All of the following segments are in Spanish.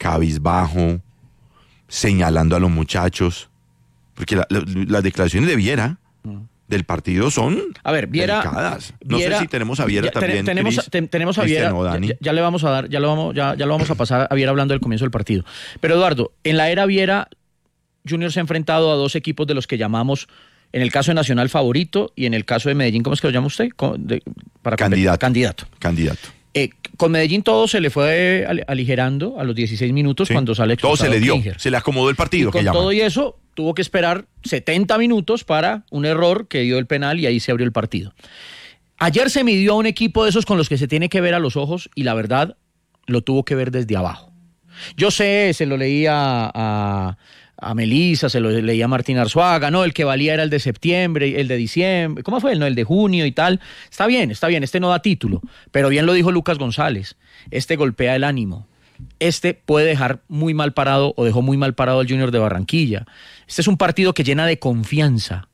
cabizbajo, señalando a los muchachos, porque las declaraciones de Viera del partido son delicadas. No sé si tenemos a Viera también. Tenemos a Viera, ya le vamos a dar, ya lo vamos a pasar a Viera hablando del comienzo del partido. Pero Eduardo, en la era Viera, Junior se ha enfrentado a dos equipos de los que llamamos, en el caso de Nacional, favorito, y en el caso de Medellín, ¿cómo es que lo llama usted? Candidato. Con Medellín todo se le fue aligerando a los 16 minutos cuando sale todo se le dio, Klinger. Se le acomodó el partido. Y con todo y eso, tuvo que esperar 70 minutos para un error que dio el penal y ahí se abrió el partido. Ayer se midió a un equipo de esos con los que se tiene que ver a los ojos y la verdad, lo tuvo que ver desde abajo. Yo sé, se lo leía a Melissa, se lo leía a Martín Arzuaga, no, el que valía era el de septiembre, el de diciembre, ¿cómo fue? No, el de junio y tal. Está bien, este no da título, pero bien lo dijo Lucas González, este golpea el ánimo, este puede dejar muy mal parado o dejó muy mal parado al Junior de Barranquilla. Este es un partido que llena de confianza.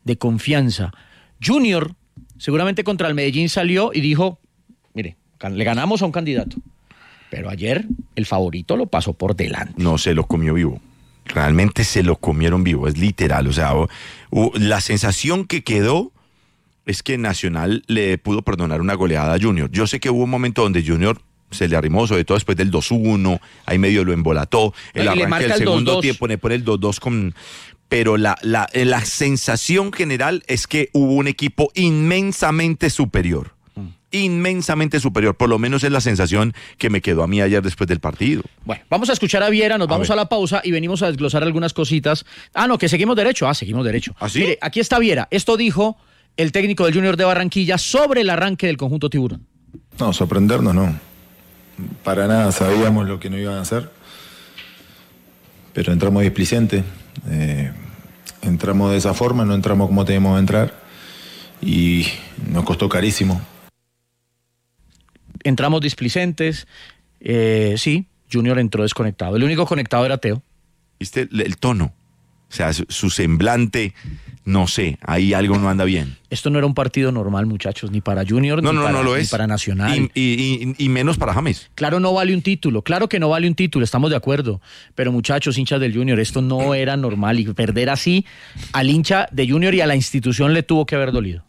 Junior seguramente contra el Medellín salió y dijo, mire, le ganamos a un candidato, pero ayer el favorito lo pasó por delante. No, se lo comió vivo. Realmente se lo comieron vivo, es literal. O sea, la sensación que quedó es que Nacional le pudo perdonar una goleada a Junior. Yo sé que hubo un momento donde Junior se le arrimó, sobre todo después del 2-1, ahí medio lo embolató. El arranque del segundo tiempo pone por el 2-2 con... Pero la sensación general es que hubo un equipo inmensamente superior. Inmensamente superior, por lo menos es la sensación que me quedó a mí ayer después del partido. Bueno, vamos a escuchar a Viera, nos vamos a la pausa y venimos a desglosar algunas cositas. No, que seguimos derecho. Seguimos derecho. ¿Ah, sí? Mire, aquí está Viera. Esto dijo el técnico del Junior de Barranquilla sobre el arranque del conjunto tiburón. No, sorprendernos no. Para nada sabíamos lo que no iban a hacer. Pero entramos displicentes. Entramos de esa forma, no entramos como teníamos que entrar. Y nos costó carísimo. Entramos displicentes, sí, Junior entró desconectado. El único conectado era Teo. ¿Viste el tono? O sea, su semblante, no sé, ahí algo no anda bien. Esto no era un partido normal, muchachos, ni para Junior, ni para Nacional. Y menos para James. Claro, no vale un título, claro que no vale un título, estamos de acuerdo. Pero muchachos, hinchas del Junior, esto no era normal. Y perder así al hincha de Junior y a la institución le tuvo que haber dolido.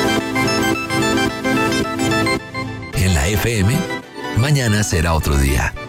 En la FM, mañana será otro día.